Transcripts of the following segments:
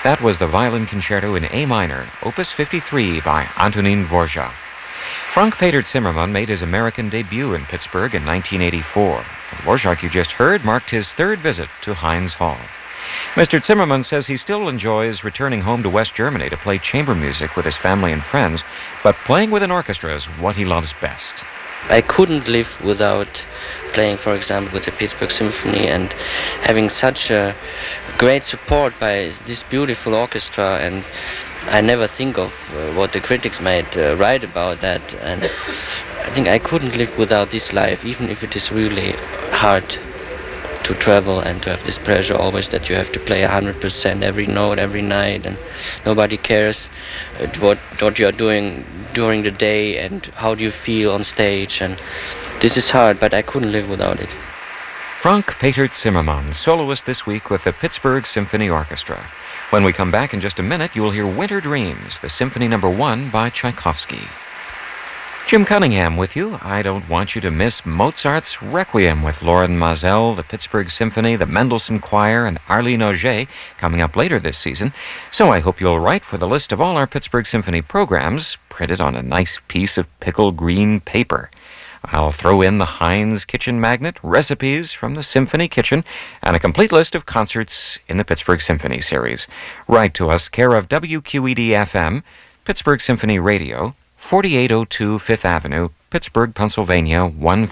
That was the Violin Concerto in A minor, Opus 53 by Antonin Dvorak. Frank-Peter Zimmermann made his American debut in Pittsburgh in 1984. The Dvorak you just heard marked his third visit to Heinz Hall. Mr. Zimmermann says he still enjoys returning home to West Germany to play chamber music with his family and friends, but playing with an orchestra is what he loves best. I couldn't live without playing, for example, with the Pittsburgh Symphony and having such a great support by this beautiful orchestra, and I never think of what the critics might write about that, and I think I couldn't live without this life, even if it is really hard to travel and to have this pressure always that you have to play 100% every note every night, and nobody cares what you are doing during the day and how do you feel on stage, and this is hard, but I couldn't live without it. Frank-Peter Zimmermann, soloist this week with the Pittsburgh Symphony Orchestra. When we come back in just a minute, you'll hear Winter Dreams, the Symphony No. 1 by Tchaikovsky. Jim Cunningham with you. I don't want you to miss Mozart's Requiem with Loren Maazel, the Pittsburgh Symphony, the Mendelssohn Choir, and Arlene Auger coming up later this season. So I hope you'll write for the list of all our Pittsburgh Symphony programs, printed on a nice piece of pickled green paper. I'll throw in the Heinz Kitchen Magnet, recipes from the Symphony Kitchen, and a complete list of concerts in the Pittsburgh Symphony series. Write to us, care of WQED-FM, Pittsburgh Symphony Radio, 4802 Fifth Avenue, Pittsburgh, Pennsylvania,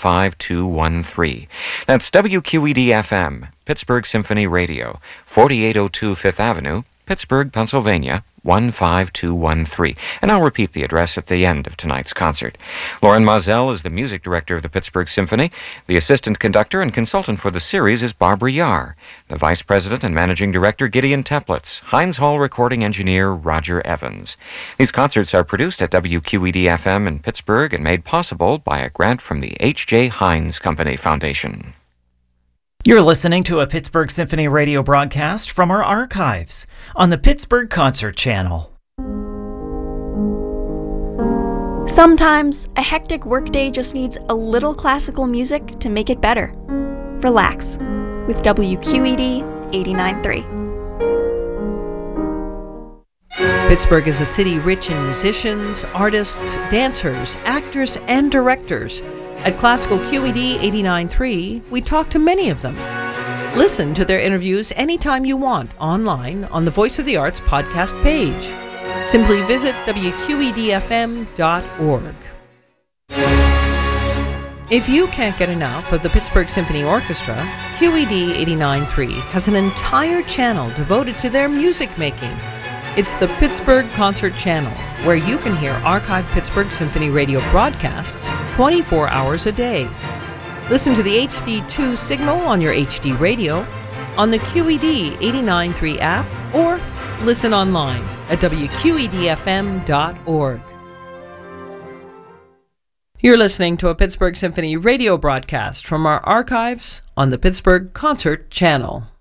15213. That's WQED-FM, Pittsburgh Symphony Radio, 4802 Fifth Avenue, Pittsburgh, Pennsylvania, 15213. And I'll repeat the address at the end of tonight's concert. Loren Maazel is the music director of the Pittsburgh Symphony. The assistant conductor and consultant for the series is Barbara Yar. The vice president and managing director, Gideon Teplitz. Heinz Hall recording engineer, Roger Evans. These concerts are produced at WQED-FM in Pittsburgh and made possible by a grant from the H.J. Heinz Company Foundation. You're listening to a Pittsburgh Symphony radio broadcast from our archives on the Pittsburgh Concert Channel. Sometimes a hectic workday just needs a little classical music to make it better. Relax with WQED 89.3. Pittsburgh is a city rich in musicians, artists, dancers, actors, and directors. At Classical QED 89.3, we talk to many of them. Listen to their interviews anytime you want online on the Voice of the Arts podcast page. Simply visit WQEDFM.org. If you can't get enough of the Pittsburgh Symphony Orchestra, QED 89.3 has an entire channel devoted to their music making. It's the Pittsburgh Concert Channel, where you can hear archived Pittsburgh Symphony radio broadcasts 24 hours a day. Listen to the HD2 signal on your HD radio, on the QED 89.3 app, or listen online at WQEDFM.org. You're listening to a Pittsburgh Symphony radio broadcast from our archives on the Pittsburgh Concert Channel.